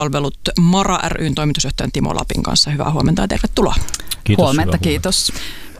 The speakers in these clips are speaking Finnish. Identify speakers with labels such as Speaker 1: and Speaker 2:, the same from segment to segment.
Speaker 1: palvelut Mara ry:n toimitusjohtajan Timo Lapin kanssa. Hyvää huomenta ja tervetuloa.
Speaker 2: Kiitos,
Speaker 3: huomenta, kiitos.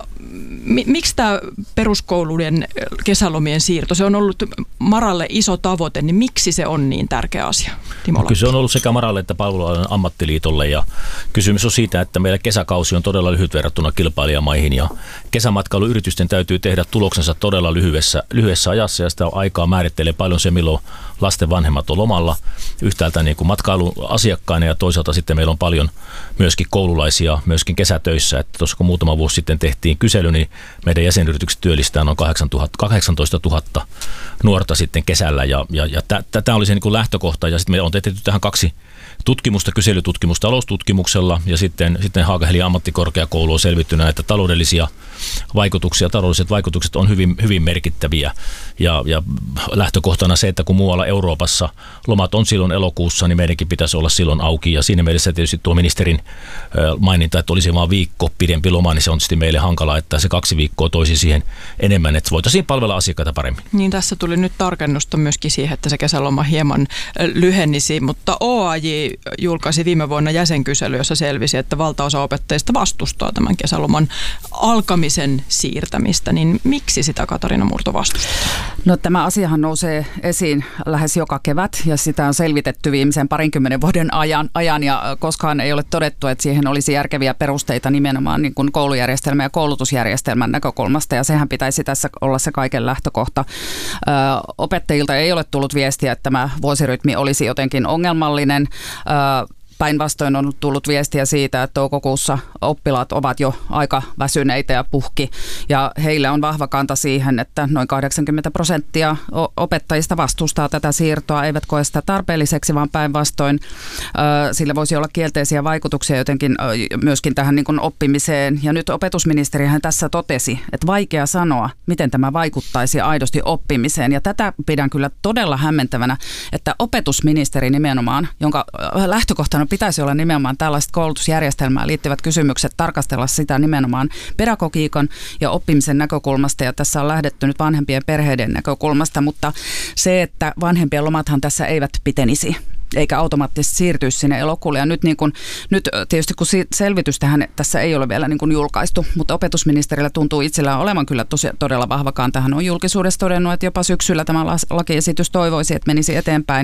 Speaker 1: Miksi tämä peruskoulujen kesälomien siirto, se on ollut Maralle iso tavoite, niin miksi se on niin tärkeä asia, Timo Lappi?
Speaker 2: Kyllä se on ollut sekä Maralle että Palvelualojen ammattiliitolle, ja kysymys on siitä, että meillä kesäkausi on todella lyhyt verrattuna kilpailijamaihin, ja kesämatkailuyritysten täytyy tehdä tuloksensa todella lyhyessä ajassa, ja sitä aikaa määrittelee paljon se, milloin lasten vanhemmat on lomalla yhtäältä niin kuin matkailuasiakkaina, ja toisaalta sitten meillä on paljon myöskin koululaisia myöskin kesätöissä, että tuossa kun muutama vuosi sitten tehtiin kysely, niin meidän jäsenyritykset työllistää noin 18 000 nuorta sitten kesällä, ja tämä oli se niin kuin lähtökohta, ja sitten me on tehty tähän 2 tutkimusta, kyselytutkimusta taloustutkimuksella, ja sitten Haaga-Helia ammattikorkeakoulu on selvittynyt, että taloudelliset vaikutukset on hyvin, hyvin merkittäviä, ja lähtökohtana se, että kun muualla Euroopassa lomat on silloin elokuussa, niin meidänkin pitäisi olla silloin auki, ja siinä mielessä tietysti tuo ministerin maininta, että olisi vain viikko pidempi loma, niin se on tietysti meille hankala, että se 2 viikkoa toisi siihen enemmän, että voitaisiin palvella asiakkaita paremmin.
Speaker 1: Niin, tässä tuli nyt tarkennusta myöskin siihen, että se kesäloma hieman lyhennisi, mutta OAJ julkaisi viime vuonna jäsenkysely, jossa selvisi, että valtaosa opettajista vastustaa tämän kesäloman alkamisen siirtämistä. Niin miksi sitä Katariina Murto vastustaa?
Speaker 3: No, tämä asiahan nousee esiin lähes joka kevät, ja sitä on selvitetty viimeisen 20 vuoden ajan, ja koskaan ei ole todettu, että siihen olisi järkeviä perusteita nimenomaan niin kuin koulujärjestelmän ja koulutusjärjestelmän näkökulmasta, ja sehän pitäisi tässä olla se kaiken lähtökohta. Opettajilta ei ole tullut viestiä, että tämä vuosirytmi olisi jotenkin ongelmallinen. Päinvastoin on tullut viestiä siitä, että toukokuussa oppilaat ovat jo aika väsyneitä ja puhki, ja heillä on vahva kanta siihen, että noin 80% opettajista vastustaa tätä siirtoa, eivät koe sitä tarpeelliseksi, vaan päinvastoin sillä voisi olla kielteisiä vaikutuksia jotenkin myöskin tähän niin kuin oppimiseen. Ja nyt opetusministerihän tässä totesi, että vaikea sanoa, miten tämä vaikuttaisi aidosti oppimiseen, ja tätä pidän kyllä todella hämmentävänä, että opetusministeri nimenomaan, jonka lähtökohtana pitäisi olla nimenomaan tällaiset koulutusjärjestelmään liittyvät kysymykset, tarkastella sitä nimenomaan pedagogiikan ja oppimisen näkökulmasta, ja tässä on lähdetty nyt vanhempien perheiden näkökulmasta, mutta se, että vanhempien lomathan tässä eivät pitenisi eikä automaattisesti siirtyisi sinne elokuulle. Ja nyt tietysti kun selvitys tähän tässä ei ole vielä niin kuin julkaistu, mutta opetusministerillä tuntuu itsellään olevan kyllä todella vahva kanta. Hän on julkisuudessa todennut, että jopa syksyllä tämä lakiesitys toivoisi, että menisi eteenpäin,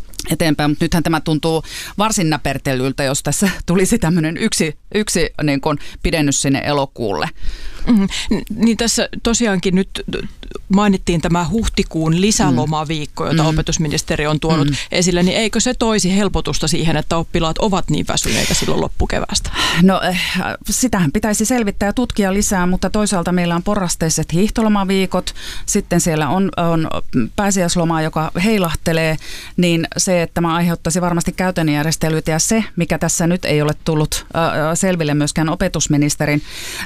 Speaker 3: mutta nythän tämä tuntuu varsin näpertelyltä, jos tässä tulisi tämmöinen yksi niin kuin pidennys sinne elokuulle.
Speaker 1: Mm-hmm. Niin tässä tosiaankin nyt mainittiin tämä huhtikuun lisälomaviikko, jota opetusministeri on tuonut esille, niin eikö se toisi helpotusta siihen, että oppilaat ovat niin väsyneitä silloin loppukeväästä?
Speaker 3: No, sitähän pitäisi selvittää ja tutkia lisää, mutta toisaalta meillä on porrasteiset hiihtolomaviikot, sitten siellä on pääsiäisloma, joka heilahtelee, niin se, että tämä aiheuttaisi varmasti käytännön järjestelyitä, ja se, mikä tässä nyt ei ole tullut selville myöskään opetusministerin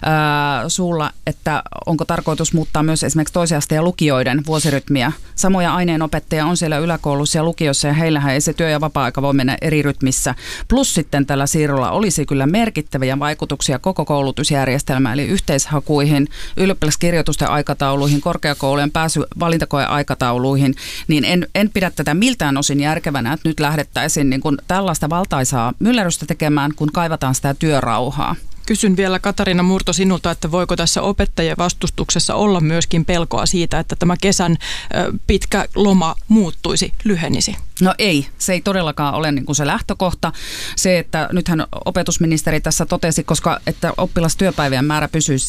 Speaker 3: suulla, että onko tarkoitus muuttaa myös esimerkiksi toisen asteen ja lukioiden vuosirytmiä. Samoja aineenopettajia on siellä yläkoulussa ja lukiossa, ja heillähän ei se työ- ja vapaa-aika voi mennä eri rytmissä. Plus sitten tällä siirrolla olisi kyllä merkittäviä vaikutuksia koko koulutusjärjestelmään, eli yhteishakuihin, ylioppilaskirjoitusten aikatauluihin, korkeakoulujen valintakoeaikatauluihin, niin en pidä tätä miltään osin järkevänä, että nyt lähdettäisiin niin kuin tällaista valtaisaa myllerrystä tekemään, kun kaivataan sitä työrauhaa.
Speaker 1: Kysyn vielä, Katariina Murto, sinulta, että voiko tässä opettajien vastustuksessa olla myöskin pelkoa siitä, että tämä kesän pitkä loma muuttuisi, lyhenisi?
Speaker 3: No ei, se ei todellakaan ole niin kuin se lähtökohta. Se, että nythän opetusministeri tässä totesi, että oppilastyöpäivien määrä pysyisi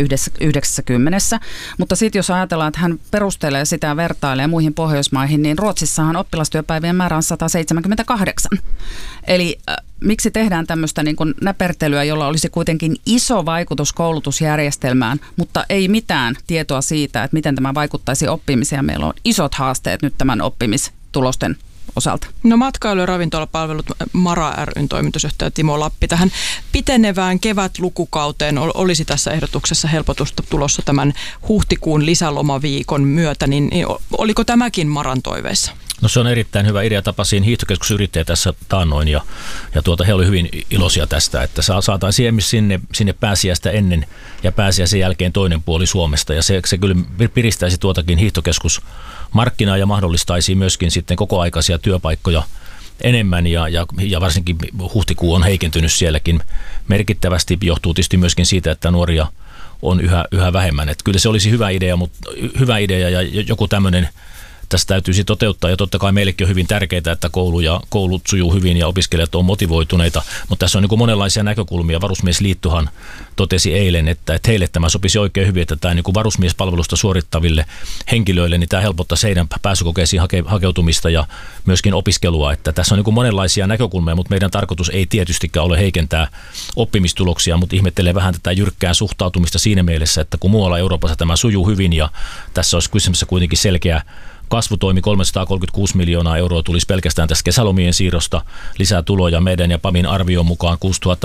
Speaker 3: 190, mutta sitten jos ajatellaan, että hän perustelee sitä ja vertailee muihin Pohjoismaihin, niin Ruotsissahan oppilastyöpäivien määrä on 178. Eli miksi tehdään tämmöistä niin kuin näpertelyä, jolla olisi kuitenkin iso vaikutus koulutusjärjestelmään, mutta ei mitään tietoa siitä, että miten tämä vaikuttaisi oppimiseen. Meillä on isot haasteet nyt tämän oppimistulosten osalta.
Speaker 1: No, matkailu- ja ravintolapalvelut Mara ry:n toimitusjohtaja Timo Lappi. Tähän pitenevään kevätlukukauteen olisi tässä ehdotuksessa helpotusta tulossa tämän huhtikuun lisälomaviikon myötä, niin oliko tämäkin Maran toiveissa?
Speaker 2: No, se on erittäin hyvä idea. Tapasin hiihtokeskusyrittäjä tässä taannoin, ja he oli hyvin iloisia tästä, että saataisiin sinne pääsiäistä ennen ja pääsiäisen jälkeen toinen puoli Suomesta, ja se kyllä piristäisi tuotakin hiihtokeskusmarkkinaa ja mahdollistaisi myöskin sitten kokoaikaisia työpaikkoja enemmän ja varsinkin huhtikuu on heikentynyt sielläkin merkittävästi. Johtuu tietysti myöskin siitä, että nuoria on yhä vähemmän. Että kyllä se olisi hyvä idea ja joku tämmöinen tässä täytyisi toteuttaa, ja totta kai meillekin on hyvin tärkeää, että koulut sujuu hyvin ja opiskelijat on motivoituneita, mutta tässä on niin kuin monenlaisia näkökulmia. Varusmiesliittohan totesi eilen, että heille tämä sopisi oikein hyvin, että tämä niin kuin varusmiespalvelusta suorittaville henkilöille, niin tämä helpottaisi heidän pääsykokeisiin hakeutumista ja myöskin opiskelua, että tässä on niin kuin monenlaisia näkökulmia, mutta meidän tarkoitus ei tietystikään ole heikentää oppimistuloksia, mutta ihmettelee vähän tätä jyrkkää suhtautumista siinä mielessä, että kun muualla Euroopassa tämä sujuu hyvin ja tässä olisi kyseessä kuitenkin selkeä kasvutoimi, 336 miljoonaa euroa tulisi pelkästään tästä kesälomien siirrosta, lisää tuloja meidän ja PAMin arvion mukaan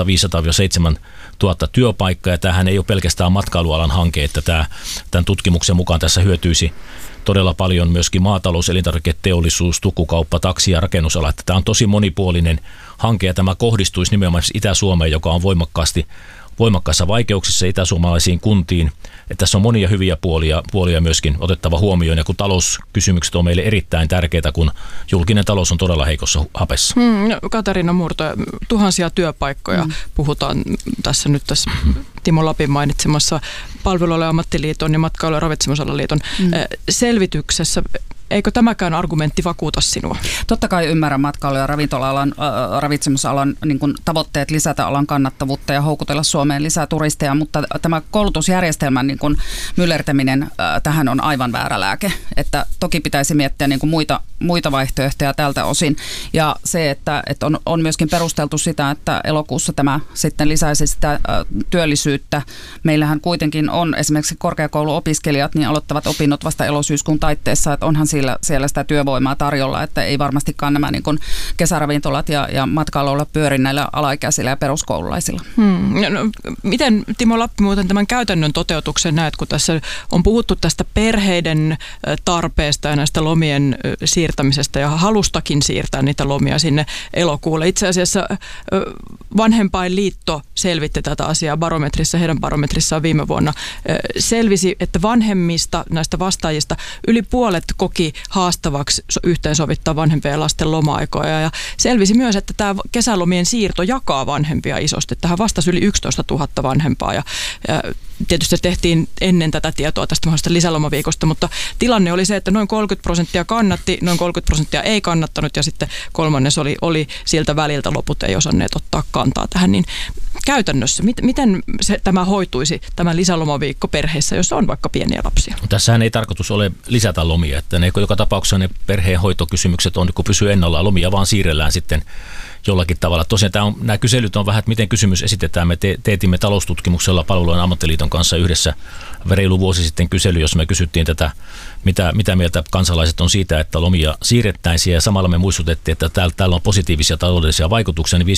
Speaker 2: 6500-7000 työpaikkaa, ja tämähän ei ole pelkästään matkailualan hanke, että tämän tutkimuksen mukaan tässä hyötyisi todella paljon myöskin maatalous, elintarviketeollisuus, tukkukauppa, taksi- ja rakennusala, että tämä on tosi monipuolinen hanke, ja tämä kohdistuisi nimenomaan Itä-Suomeen, joka on voimakkaissa vaikeuksissa itäsuomalaisiin kuntiin. Että tässä on monia hyviä puolia myöskin otettava huomioon, ja kun talouskysymykset on meille erittäin tärkeitä, kun julkinen talous on todella heikossa hapessa.
Speaker 1: Katariina Murto, tuhansia työpaikkoja puhutaan tässä Timo Lapin mainitsemassa Palvelualojen ammattiliiton ja Matkailu- ja ravitsemusalan liiton selvityksessä. Eikö tämäkään argumentti vakuuta sinua?
Speaker 3: Totta kai ymmärrän matkailu- ja ravitsemusalan niin kuin tavoitteet lisätä alan kannattavuutta ja houkutella Suomeen lisää turisteja, mutta tämä koulutusjärjestelmän niin kuin myllertäminen tähän on aivan väärä lääke. Että toki pitäisi miettiä niin kuin muita vaihtoehtoja tältä osin. Ja se, että on myöskin perusteltu sitä, että elokuussa tämä sitten lisäisi sitä työllisyyttä. Meillähän kuitenkin on esimerkiksi korkeakouluopiskelijat, niin aloittavat opinnot vasta elosyyskuun taitteessa, että onhan siellä sitä työvoimaa tarjolla, että ei varmastikaan nämä niin kuin kesäravintolat ja matkailulla pyöri näillä alaikäisillä ja peruskoululaisilla.
Speaker 1: Miten Timo Lappi muuten tämän käytännön toteutuksen näet, kun tässä on puhuttu tästä perheiden tarpeesta ja näistä lomien siirtämisestä ja halustakin siirtää niitä lomia sinne elokuulle. Itse asiassa Vanhempainliitto selvitti tätä asiaa heidän barometrissaan viime vuonna. Selvisi, että vanhemmista näistä vastaajista yli puolet koki haastavaksi yhteensovittaa vanhempien ja lasten loma-aikoja. Ja selvisi myös, että tämä kesälomien siirto jakaa vanhempia isosti. Tähän vastasi yli 11 000 vanhempaa. Ja tietysti tehtiin ennen tätä tietoa tästä mahdollisesta lisälomaviikosta, mutta tilanne oli se, että noin 30% kannatti, noin 30% ei kannattanut ja sitten kolmannes oli siltä väliltä, loput ei osanneet ottaa kantaa tähän. Niin käytännössä, miten tämä hoituisi, tämä lisälomaviikko perheissä, jossa on vaikka pieniä lapsia?
Speaker 2: Tässähän ei tarkoitus ole lisätä lomia, että joka tapauksessa ne perheenhoitokysymykset on, kun pysyy ennallaan, lomia vaan siirrellään sitten jollakin tavalla. Tosiaan nämä kyselyt on vähän, että miten kysymys esitetään. Me teetimme taloustutkimuksella Palvelualojen ammattiliiton kanssa yhdessä reilu vuosi sitten kysely, jossa me kysyttiin tätä, mitä mieltä kansalaiset on siitä, että lomia siirrettäisiin, ja samalla me muistutettiin, että täällä on positiivisia taloudellisia vaikutuksia, niin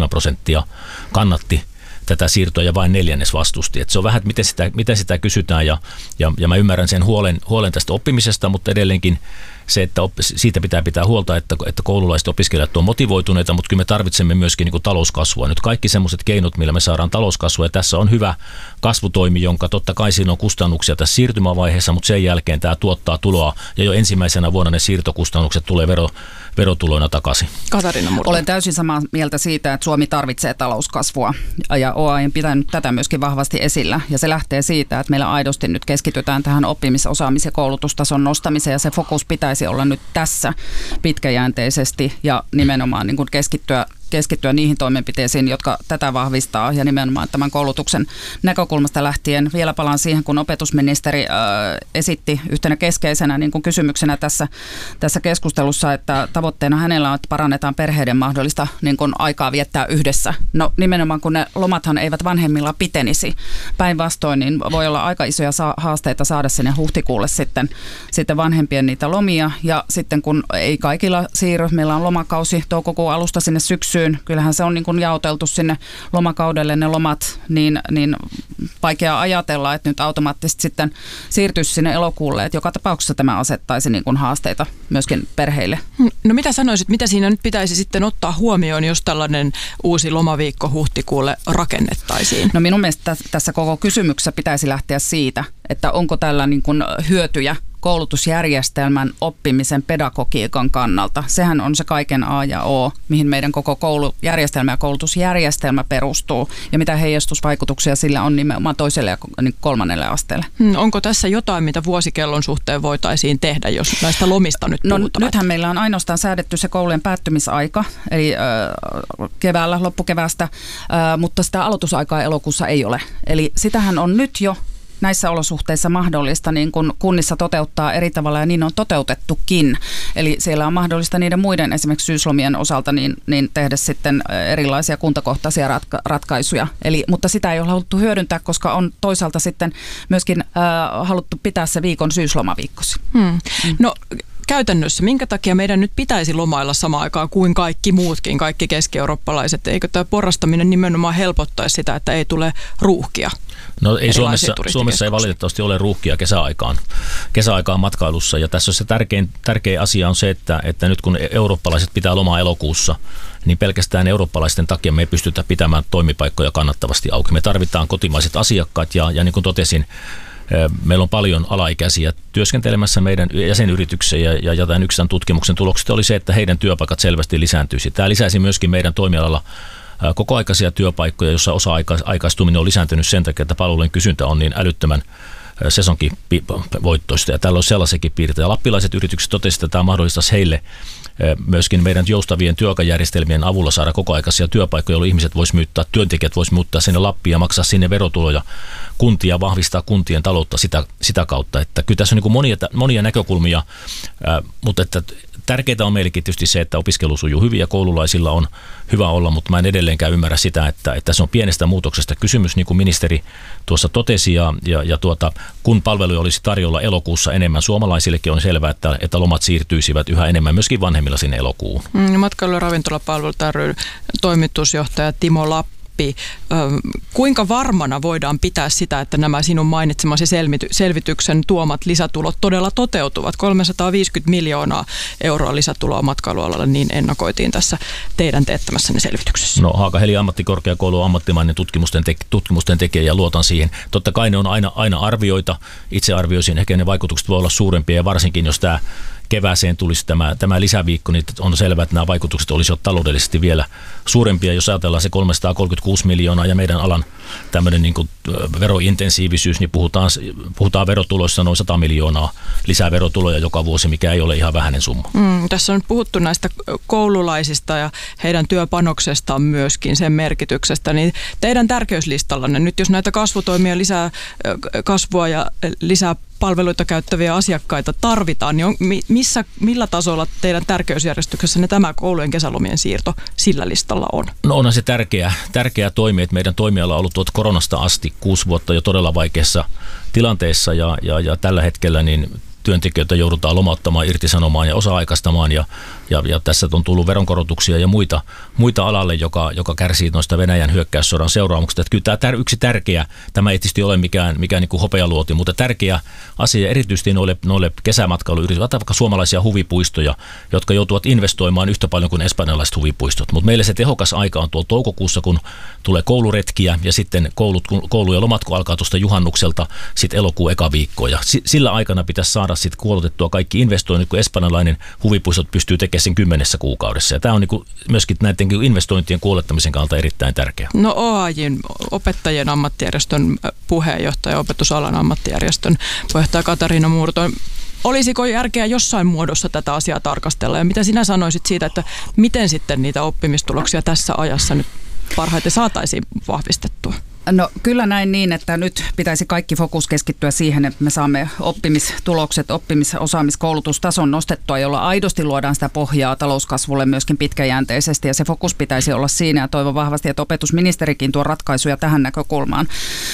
Speaker 2: 57% kannatti tätä siirtoa ja vain 1/4 vastusti. Että se on vähän, että miten sitä kysytään, ja mä ymmärrän sen huolen tästä oppimisesta, mutta edelleenkin se, että siitä pitää huolta, että koululaiset opiskelijat on motivoituneita, mutta kyllä me tarvitsemme myöskin niin kuin talouskasvua. Nyt kaikki semmoiset keinot, millä me saadaan talouskasvua, ja tässä on hyvä kasvutoimi, jonka totta kai siinä on kustannuksia tässä siirtymävaiheessa, mutta sen jälkeen tämä tuottaa tuloa, ja jo ensimmäisenä vuonna ne siirtokustannukset tulee verotuloina takaisin.
Speaker 1: Katariina Murto.
Speaker 3: Olen täysin samaa mieltä siitä, että Suomi tarvitsee talouskasvua, ja OAJ on pitänyt tätä myöskin vahvasti esillä, ja se lähtee siitä, että meillä aidosti nyt keskitytään tähän oppimis-, osaamis- ja koulutustason nostamiseen, ja se fokus pitäisi olla nyt tässä pitkäjänteisesti ja nimenomaan niin kuin keskittyä niihin toimenpiteisiin, jotka tätä vahvistaa, ja nimenomaan tämän koulutuksen näkökulmasta lähtien. Vielä palaan siihen, kun opetusministeri esitti yhtenä keskeisenä niin kuin kysymyksenä tässä keskustelussa, että tavoitteena hänellä on, että parannetaan perheiden mahdollista niin kuin aikaa viettää yhdessä. No nimenomaan, kun ne lomathan eivät vanhemmilla pitenisi. Päinvastoin, niin voi olla aika isoja haasteita saada sinne huhtikuulle sitten vanhempien niitä lomia, ja sitten kun ei kaikilla siirry, meillä on lomakausi toukokuun alusta sinne syksyyn, kyllähän se on niin kuin jaoteltu sinne lomakaudelle ne lomat, niin vaikea ajatella, että nyt automaattisesti sitten siirtyisi sinne elokuulle, että joka tapauksessa tämä asettaisi niin kuin haasteita myöskin perheille.
Speaker 1: No mitä sanoisit, mitä siinä nyt pitäisi sitten ottaa huomioon, jos tällainen uusi lomaviikko huhtikuulle rakennettaisiin?
Speaker 3: No minun mielestä tässä koko kysymyksessä pitäisi lähteä siitä, että onko tällä niin kuin hyötyjä koulutusjärjestelmän oppimisen pedagogiikan kannalta. Sehän on se kaiken A ja O, mihin meidän koko koulujärjestelmä ja koulutusjärjestelmä perustuu ja mitä heijastusvaikutuksia sillä on nimenomaan toiselle ja kolmannelle asteelle.
Speaker 1: Onko tässä jotain, mitä vuosikellon suhteen voitaisiin tehdä, jos näistä lomista nyt puhutaan?
Speaker 3: No, nythän meillä on ainoastaan säädetty se koulujen päättymisaika, eli keväällä, loppukeväästä, mutta sitä aloitusaikaa elokuussa ei ole. Eli sitähän on nyt jo näissä olosuhteissa mahdollista niin kun kunnissa toteuttaa eri tavalla ja niin on toteutettukin. Eli siellä on mahdollista niiden muiden esimerkiksi syyslomien osalta niin tehdä sitten erilaisia kuntakohtaisia ratkaisuja. Mutta sitä ei ole haluttu hyödyntää, koska on toisaalta sitten myöskin haluttu pitää se viikon syyslomaviikkosi.
Speaker 1: No käytännössä, minkä takia meidän nyt pitäisi lomailla samaan aikaan kuin kaikki muutkin, kaikki keski-eurooppalaiset? Eikö tämä porrastaminen nimenomaan helpottaisi sitä, että ei tule ruuhkia?
Speaker 2: No ei Suomessa ei valitettavasti ole ruuhkia kesäaikaan matkailussa ja tässä se tärkein asia on se, että nyt kun eurooppalaiset pitää lomaa elokuussa, niin pelkästään eurooppalaisten takia me ei pystytä pitämään toimipaikkoja kannattavasti auki. Me tarvitaan kotimaiset asiakkaat ja niin kuin totesin, meillä on paljon alaikäisiä työskentelemässä meidän jäsenyrityksessä ja tämän yksitään tutkimuksen tulokset oli se, että heidän työpaikat selvästi lisääntyisi. Tämä lisäisi myöskin meidän toimialalla kokoaikaisia työpaikkoja, joissa osa-aikaistuminen on lisääntynyt sen takia, että palvelujen kysyntä on niin älyttömän sesonkivoittoista ja täällä on sellaisiakin piirteitä. Lappilaiset yritykset totesivat, että tämä mahdollistaisi heille myöskin meidän joustavien työaikajärjestelmien avulla saada kokoaikaisia työpaikkoja, jolloin ihmiset voisivat muuttaa, työntekijät voisivat muuttaa sinne Lappiin ja maksaa sinne verotuloja kuntia, vahvistaa kuntien taloutta sitä kautta. Että kyllä tässä on niin monia näkökulmia, mutta että tärkeää on meillekin tietysti se, että opiskelu sujuu hyvin ja koululaisilla on hyvä olla, mutta mä en edelleenkään ymmärrä sitä, että se on pienestä muutoksesta kysymys, niin kuin ministeri tuossa totesi, ja kun palveluja olisi tarjolla elokuussa enemmän, suomalaisillekin on selvää, että lomat siirtyisivät yhä enemmän myöskin vanhemmilla sinne elokuuun.
Speaker 1: Matkailu- ja ravintolapalvelut ry toimitusjohtaja Timo Lappi. Kuinka varmana voidaan pitää sitä, että nämä sinun mainitsemasi selvityksen tuomat lisätulot todella toteutuvat? 350 miljoonaa euroa lisätuloa matkailualalla, niin ennakoitiin tässä teidän teettämässänne selvityksessä.
Speaker 2: No Haakaheli ammattikorkeakoulu on ammattimainen tutkimusten tekijä ja luotan siihen. Totta kai ne on aina arvioita. Itse arvioisin, ehkä ne vaikutukset voi olla suurempia ja varsinkin jos tämä kevääseen tulisi tämä lisäviikko, niin on selvää, että nämä vaikutukset olisivat taloudellisesti vielä suurempia. Jos ajatellaan se 336 miljoonaa ja meidän alan tämmöinen niin kuin verointensiivisyys, niin puhutaan verotuloissa noin 100 miljoonaa lisää verotuloja joka vuosi, mikä ei ole ihan vähäinen summa.
Speaker 1: Tässä on puhuttu näistä koululaisista ja heidän työpanoksestaan myöskin, sen merkityksestä. Niin teidän tärkeyslistallanne nyt, jos näitä kasvutoimia, lisää kasvua ja lisää palveluita käyttäviä asiakkaita tarvitaan, niin millä tasolla teidän tärkeysjärjestyksessänne tämä koulujen kesälomien siirto sillä listalla on? No
Speaker 2: onhan se tärkeä toimi, että meidän toimiala on ollut koronasta asti 6 vuotta jo todella vaikeassa tilanteessa ja tällä hetkellä niin työntekijöitä joudutaan lomauttamaan, irtisanomaan ja osa-aikaistamaan ja tässä on tullut veronkorotuksia ja muita alalle, joka kärsii noista Venäjän hyökkäyssodan seuraamuksista. Että kyllä tämä yksi tärkeä, tämä ei tietysti ole mikään niin kuin hopealuoti, mutta tärkeä asia erityisesti noille kesämatkailuyrityksille, vaikka suomalaisia huvipuistoja, jotka joutuvat investoimaan yhtä paljon kuin espanjalaiset huvipuistot. Mutta meille se tehokas aika on tuolla toukokuussa, kun tulee kouluretkiä ja sitten koulu- ja lomatko alkaa tuosta juhannukselta, sitten elokuun eka viikkoa. Ja sillä aikana pitäisi saada sitten kuulutettua kaikki investoinnit, kun espanjalainen huvipuistot pystyy tekemään sen 10 kuukaudessa. Ja tämä on niin myöskin näiden investointien kuolettamisen kannalta erittäin tärkeää.
Speaker 1: No OAJ:n opettajien ammattijärjestön puheenjohtaja, opetusalan ammattijärjestön puheenjohtaja Katariina Murto. Olisiko järkeä jossain muodossa tätä asiaa tarkastella ja mitä sinä sanoisit siitä, että miten sitten niitä oppimistuloksia tässä ajassa nyt parhaiten saataisiin vahvistettua?
Speaker 3: No kyllä näin niin, että nyt pitäisi kaikki fokus keskittyä siihen, että me saamme oppimistulokset, osaamiskoulutustason nostettua, jolla aidosti luodaan sitä pohjaa talouskasvulle myöskin pitkäjänteisesti ja se fokus pitäisi olla siinä ja toivon vahvasti, että opetusministerikin tuo ratkaisuja tähän näkökulmaan.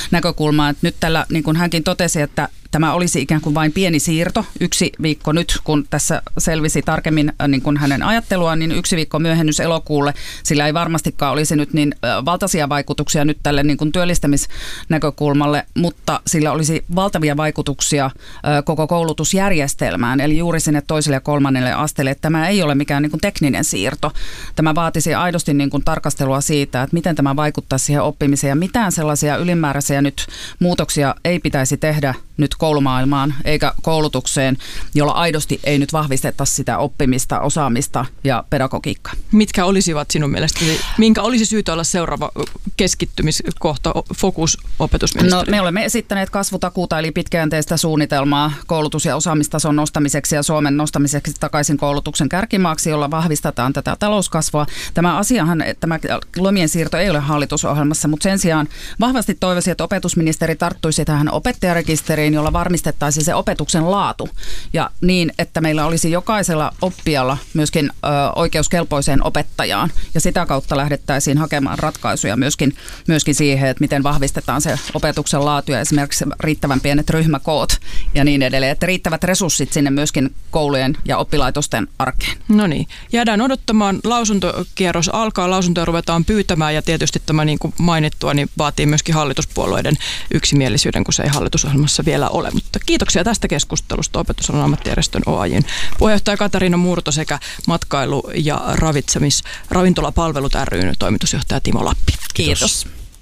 Speaker 3: Että nyt tällä, niin kuin hänkin totesi, että tämä olisi ikään kuin vain pieni siirto, 1 viikko nyt, kun tässä selvisi tarkemmin niin kuin hänen ajatteluaan, niin 1 viikko myöhennys elokuulle, sillä ei varmastikaan olisi nyt niin valtaisia vaikutuksia nyt tälle niin kuin työllistämisnäkökulmalle, mutta sillä olisi valtavia vaikutuksia koko koulutusjärjestelmään, eli juuri sinne toiselle ja kolmannelle asteelle, että tämä ei ole mikään niin kuin tekninen siirto. Tämä vaatisi aidosti niin kuin tarkastelua siitä, että miten tämä vaikuttaa siihen oppimiseen ja mitään sellaisia ylimääräisiä nyt muutoksia ei pitäisi tehdä nyt koulumaailmaan eikä koulutukseen, jolla aidosti ei nyt vahvisteta sitä oppimista, osaamista ja pedagogiikkaa.
Speaker 1: Mitkä olisivat sinun mielestäsi, minkä olisi syytä olla seuraava keskittymiskohta, fokus opetusministeri?
Speaker 3: No, me olemme esittäneet kasvutakuuta eli pitkäjänteistä suunnitelmaa koulutus- ja osaamistason nostamiseksi ja Suomen nostamiseksi takaisin koulutuksen kärkimaaksi, jolla vahvistetaan tätä talouskasvua. Tämä lomien siirto ei ole hallitusohjelmassa, mutta sen sijaan vahvasti toivoisin, että opetusministeri tarttuisi tähän opettajarekisteriin, jolla varmistettaisiin se opetuksen laatu ja niin, että meillä olisi jokaisella oppijalla myöskin oikeuskelpoiseen opettajaan ja sitä kautta lähdettäisiin hakemaan ratkaisuja myöskin siihen, että miten vahvistetaan se opetuksen laatu ja esimerkiksi riittävän pienet ryhmäkoot ja niin edelleen, että riittävät resurssit sinne myöskin koulujen ja oppilaitosten arkeen.
Speaker 1: No niin, jäädään odottamaan. Lausuntokierros alkaa, lausuntoja ruvetaan pyytämään ja tietysti tämä niin kuin mainittua niin vaatii myöskin hallituspuolueiden yksimielisyyden, kun se ei hallitusohjelmassa vielä ole. Mutta kiitoksia tästä keskustelusta Opetusalan ammattijärjestön OAJ:n puheenjohtaja Katariina Murto sekä matkailu- ja ravintolapalvelut ry:n toimitusjohtaja Timo Lappi.
Speaker 3: Kiitos.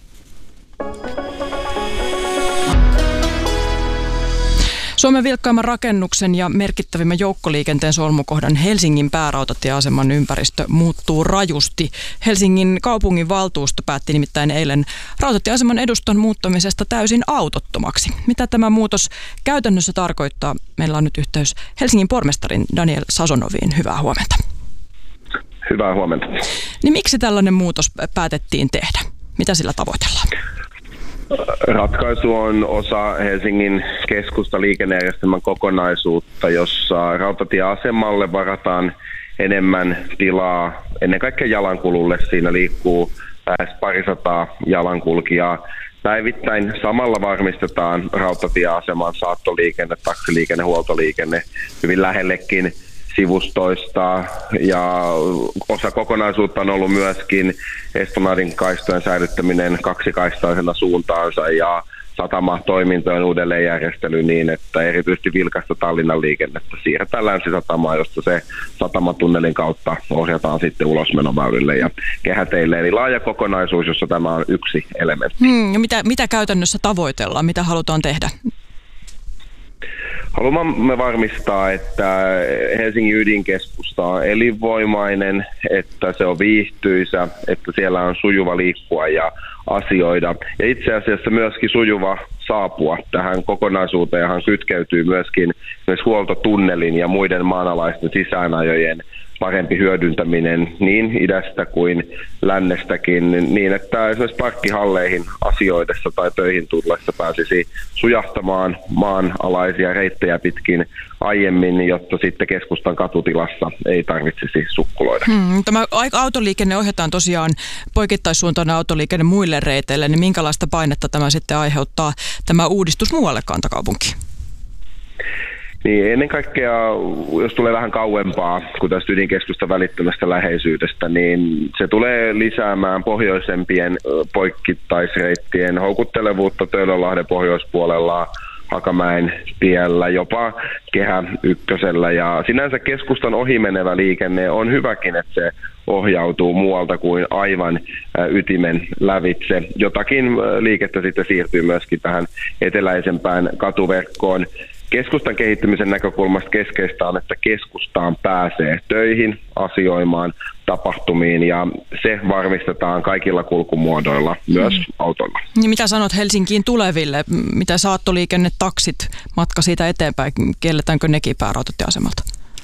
Speaker 1: Suomen vilkkaimman rakennuksen ja merkittävimmän joukkoliikenteen solmukohdan Helsingin päärautatieaseman ympäristö muuttuu rajusti. Helsingin kaupungin valtuusto päätti nimittäin eilen rautatieaseman eduston muuttamisesta täysin autottomaksi. Mitä tämä muutos käytännössä tarkoittaa? Meillä on nyt yhteys Helsingin pormestarin Daniel Sazonoviin. Hyvää huomenta.
Speaker 4: Hyvää huomenta.
Speaker 1: Niin miksi tällainen muutos päätettiin tehdä? Mitä sillä tavoitellaan?
Speaker 4: Ratkaisu on osa Helsingin keskusta liikennejärjestelmän kokonaisuutta, jossa rautatieasemalle varataan enemmän tilaa ennen kaikkea jalankululle. Siinä liikkuu lähes 200 jalankulkijaa päivittäin. Samalla varmistetaan rautatieaseman saattoliikenne, taksiliikenne, huoltoliikenne hyvin lähellekin sivustoista ja osa kokonaisuutta on ollut myöskin Esplanadin kaistojen säilyttäminen kaksikaistaisena suuntaansa ja satamatoimintojen uudelleenjärjestely niin, että erityisesti vilkasta Tallinnan liikennettä siirretään Länsisatamaan, josta se satamatunnelin kautta ohjataan sitten ulosmenoväylille ja kehäteille. Eli laaja kokonaisuus, jossa tämä on yksi elementti.
Speaker 1: Mitä käytännössä tavoitellaan? Mitä halutaan tehdä?
Speaker 4: Haluamme varmistaa, että Helsingin ydinkeskusta on elinvoimainen, että se on viihtyisä, että siellä on sujuva liikkua ja asioida. Ja itse asiassa myöskin sujuva saapua tähän kokonaisuuteen, johon kytkeytyy myöskin myös huoltotunnelin ja muiden maanalaisten sisäänajojen parempi hyödyntäminen niin idästä kuin lännestäkin, niin että esimerkiksi parkkihalleihin asioidessa tai töihin tullessa pääsisi sujahtamaan maanalaisia reittejä pitkin aiemmin, jotta sitten keskustan katutilassa ei tarvitsisi sukkuloida.
Speaker 1: Tämä autoliikenne ohjataan tosiaan poikittaissuuntainen autoliikenne muille reiteille, niin minkälaista painetta tämä sitten aiheuttaa tämä uudistus muualle kantakaupunkiin?
Speaker 4: Niin ennen kaikkea, jos tulee vähän kauempaa kuin tästä ydinkeskustan välittömästä läheisyydestä, niin se tulee lisäämään pohjoisempien poikittaisreittien houkuttelevuutta Töölönlahden pohjoispuolella, Hakamäen tiellä, jopa Kehä Ykkösellä. Ja sinänsä keskustan ohimenevä liikenne on hyväkin, että se ohjautuu muualta kuin aivan ytimen lävitse. Jotakin liikettä sitten siirtyy myöskin tähän eteläisempään katuverkkoon. Keskustan kehittymisen näkökulmasta keskeistä on, että keskustaan pääsee töihin, asioimaan, tapahtumiin ja se varmistetaan kaikilla kulkumuodoilla, myös autolla.
Speaker 1: Niin mitä sanot Helsinkiin tuleville? Mitä saattoliikenne, taksit, matka siitä eteenpäin? Kielletäänkö nekin päärautatieasemalta?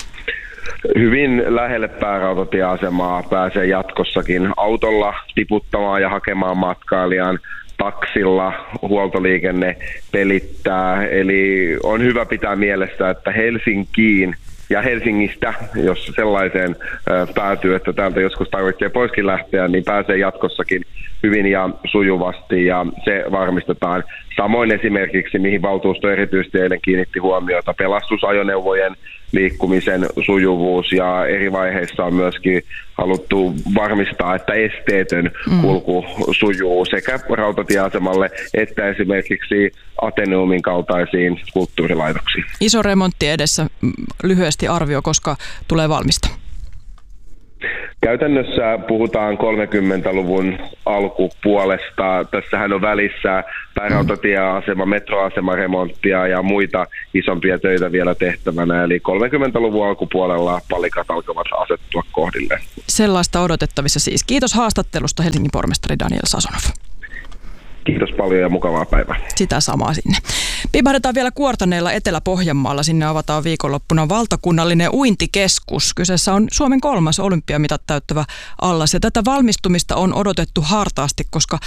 Speaker 4: Hyvin lähelle päärautatieasemaa pääsee jatkossakin autolla tiputtamaan ja hakemaan matkailijan. Taksilla huoltoliikenne pelittää, eli on hyvä pitää mielessä, että Helsinkiin ja Helsingistä, jos sellaiseen päätyy, että täältä joskus tarvitsee poiskin lähteä, niin pääsee jatkossakin hyvin ja sujuvasti ja se varmistetaan. Samoin esimerkiksi, mihin valtuusto erityisesti eilen kiinnitti huomiota, pelastusajoneuvojen liikkumisen sujuvuus ja eri vaiheissa on myöskin haluttu varmistaa, että esteetön kulku sujuu sekä rautatieasemalle että esimerkiksi Ateneumin kaltaisiin kulttuurilaitoksiin.
Speaker 1: Iso remontti edessä. Lyhyesti arvio, koska tulee valmista?
Speaker 4: Käytännössä puhutaan 30-luvun alkupuolesta. Tässähän on välissä päärautatieasema, metroasemaremonttia ja muita isompia töitä vielä tehtävänä. Eli 30-luvun alkupuolella palikat alkavat asettua kohdilleen.
Speaker 1: Sellaista odotettavissa siis. Kiitos haastattelusta Helsingin pormestari Daniel Sasonov.
Speaker 4: Kiitos paljon ja mukavaa päivää.
Speaker 1: Sitä samaa sinne. Pipahdetaan vielä Kuortaneella Etelä-Pohjanmaalla. Sinne avataan viikonloppuna valtakunnallinen uintikeskus. Kyseessä on Suomen 3. olympiamitat täyttävä allas. Ja tätä valmistumista on odotettu hartaasti, koska